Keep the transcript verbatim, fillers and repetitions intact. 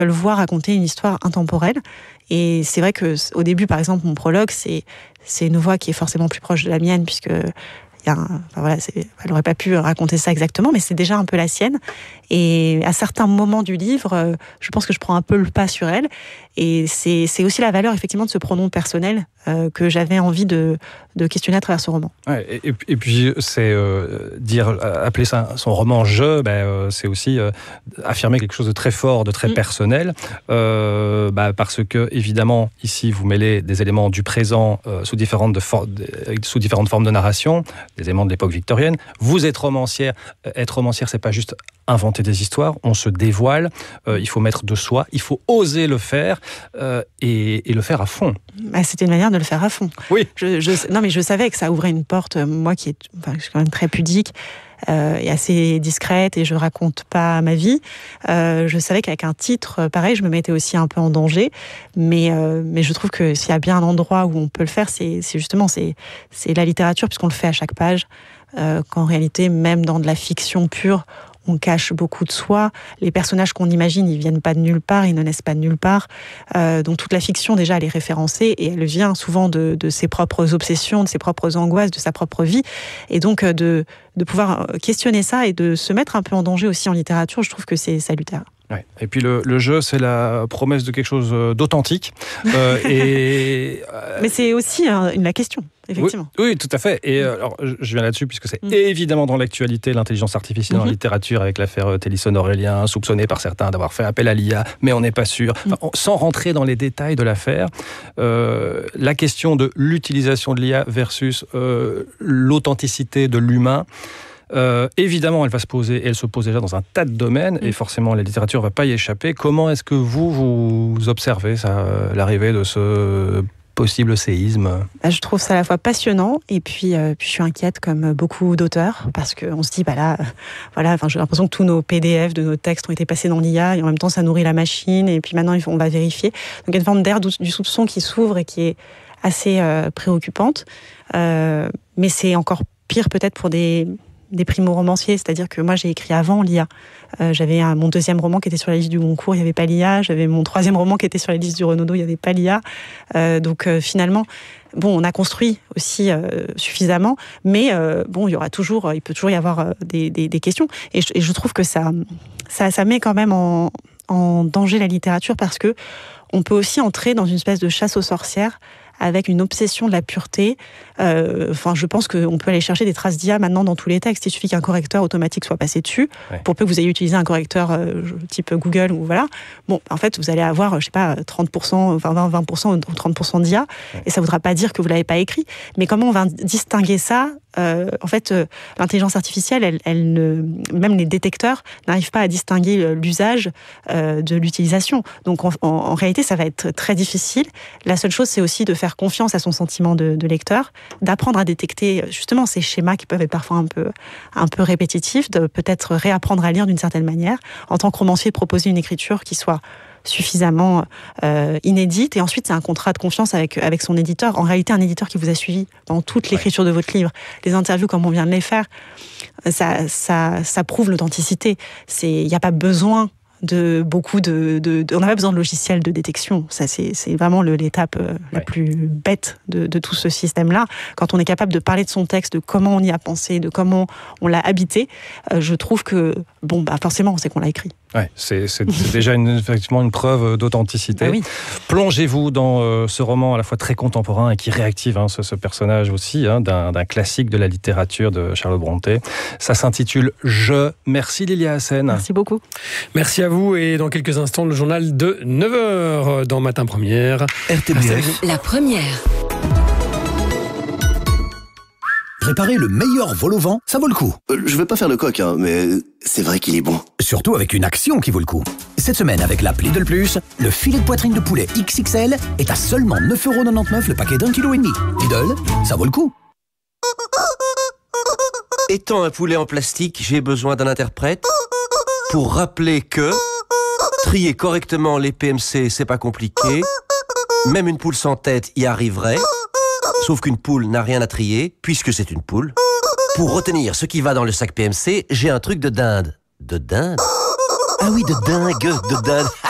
le voir raconter une histoire intemporelle. Et c'est vrai qu'au début, par exemple, mon prologue, c'est, c'est une voix qui est forcément plus proche de la mienne, puisque il y a un, enfin voilà, c'est, elle n'aurait pas pu raconter ça exactement, mais c'est déjà un peu la sienne. Et à certains moments du livre, je pense que je prends un peu le pas sur elle. Et c'est, c'est aussi la valeur, effectivement, de ce pronom personnel euh, que j'avais envie de, de questionner à travers ce roman. Ouais, et, et puis, c'est euh, dire, appeler ça son roman « je ben, », euh, c'est aussi euh, affirmer quelque chose de très fort, de très mmh. personnel, euh, bah, parce que, évidemment, ici, vous mêlez des éléments du présent euh, sous, différentes de for- sous différentes formes de narration, des éléments de l'époque victorienne. Vous êtes romancière. Être romancière, c'est pas juste inventer des histoires, on se dévoile, euh, il faut mettre de soi, il faut oser le faire euh, et, et le faire à fond. Bah, c'était une manière de le faire à fond. Oui. Je, je, non, mais je savais que ça ouvrait une porte, moi qui est, enfin, je suis quand même très pudique euh, et assez discrète et je raconte pas ma vie. Euh, je savais qu'avec un titre pareil, je me mettais aussi un peu en danger, mais, euh, mais je trouve que s'il y a bien un endroit où on peut le faire, c'est, c'est justement c'est, c'est la littérature, puisqu'on le fait à chaque page, euh, qu'en réalité, même dans de la fiction pure, on cache beaucoup de soi. Les personnages qu'on imagine, ils viennent pas de nulle part, ils ne naissent pas de nulle part. Euh, donc toute la fiction, déjà, elle est référencée et elle vient souvent de, de ses propres obsessions, de ses propres angoisses, de sa propre vie. Et donc de, de pouvoir questionner ça et de se mettre un peu en danger aussi en littérature, je trouve que c'est salutaire. Ouais. Et puis le, le jeu, c'est la promesse de quelque chose d'authentique. Euh, et Mais c'est aussi hein, la question, effectivement. Oui, oui, tout à fait. Et euh, alors, je viens là-dessus puisque c'est mmh. évidemment dans l'actualité, l'intelligence artificielle mmh. en littérature, avec l'affaire Télisson-Aurélien, soupçonné par certains d'avoir fait appel à l'I A, mais on n'est pas sûr. Enfin, on, sans rentrer dans les détails de l'affaire, euh, la question de l'utilisation de l'I A versus euh, l'authenticité de l'humain, Euh, évidemment, elle va se poser, et elle se pose déjà dans un tas de domaines, mmh. et forcément, la littérature ne va pas y échapper. Comment est-ce que vous, vous observez ça, l'arrivée de ce possible séisme ? Bah, je trouve ça à la fois passionnant, et puis, euh, puis je suis inquiète, comme beaucoup d'auteurs, parce qu'on se dit, bah là, euh, voilà, j'ai l'impression que tous nos P D F de nos textes ont été passés dans l'I A, et en même temps, ça nourrit la machine, et puis maintenant, on va vérifier. Donc, il y a une forme d'air du soupçon qui s'ouvre et qui est assez euh, préoccupante. Euh, mais c'est encore pire, peut-être, pour des... des primo-romanciers, c'est-à-dire que moi j'ai écrit avant l'I A. Euh, j'avais un, mon deuxième roman qui était sur la liste du Goncourt, il n'y avait pas l'I A. J'avais mon troisième roman qui était sur la liste du Renaudot, il n'y avait pas l'I A. Euh, donc euh, finalement, bon, on a construit aussi euh, suffisamment, mais euh, bon, il y aura toujours, il peut toujours y avoir euh, des, des, des questions. Et je, et je trouve que ça, ça, ça met quand même en, en danger la littérature parce que on peut aussi entrer dans une espèce de chasse aux sorcières avec une obsession de la pureté. Euh, enfin, je pense qu'on peut aller chercher des traces d'I A maintenant dans tous les textes. Il suffit qu'un correcteur automatique soit passé dessus, ouais. pour peu que vous ayez utilisé un correcteur euh, type Google ou voilà. Bon, en fait, vous allez avoir, je sais pas, trente pour cent, vingt, vingt pour cent ou trente pour cent d'I A, ouais. et ça voudra pas dire que vous l'avez pas écrit. Mais comment on va distinguer ça ? Euh, en fait, euh, l'intelligence artificielle, elle, elle ne, même les détecteurs n'arrivent pas à distinguer l'usage euh, de l'utilisation. Donc, en, en, en réalité, ça va être très difficile. La seule chose, c'est aussi de faire confiance à son sentiment de, de lecteur, d'apprendre à détecter justement ces schémas qui peuvent être parfois un peu, un peu répétitifs, de peut-être réapprendre à lire d'une certaine manière. En tant que romancier, de proposer une écriture qui soit suffisamment euh, inédite, et ensuite c'est un contrat de confiance avec, avec son éditeur. En réalité, un éditeur qui vous a suivi pendant toute l'écriture de votre livre, les interviews comme on vient de les faire, ça, ça, ça prouve l'authenticité. Il n'y a pas besoin de beaucoup de, de, de on n'a pas besoin de logiciels de détection. Ça, c'est, c'est vraiment le, l'étape euh, ouais. la plus bête de, de tout ce système-là. Quand on est capable de parler de son texte, de comment on y a pensé, de comment on l'a habité, euh, je trouve que, bon, bah, forcément, on sait qu'on l'a écrit. Ouais, c'est, c'est, c'est déjà une, effectivement une preuve d'authenticité. Ah oui. Plongez-vous dans euh, ce roman à la fois très contemporain et qui réactive hein, ce, ce personnage aussi, hein, d'un, d'un classique de la littérature de Charlotte Brontë. Ça s'intitule « Je ». Merci Lilia Hassen. Merci beaucoup. Merci à vous, et dans quelques instants, le journal de neuf heures dans Matin Première. R T B F. La première. Préparer le meilleur vol au vent, ça vaut le coup. Euh, je vais pas faire le coq, hein, mais c'est vrai qu'il est bon. Surtout avec une action qui vaut le coup. Cette semaine, avec l'app Lidl Plus, le filet de poitrine de poulet X X L est à seulement neuf euros quatre-vingt-dix-neuf le paquet d'un kilo et demi. Lidl, ça vaut le coup. Étant un poulet en plastique, j'ai besoin d'un interprète pour rappeler que trier correctement les P M C, c'est pas compliqué. Même une poule sans tête y arriverait. Sauf qu'une poule n'a rien à trier, puisque c'est une poule. Pour retenir ce qui va dans le sac P M C, j'ai un truc de dinde. De dinde ? Ah oui, de dingue, de dinde.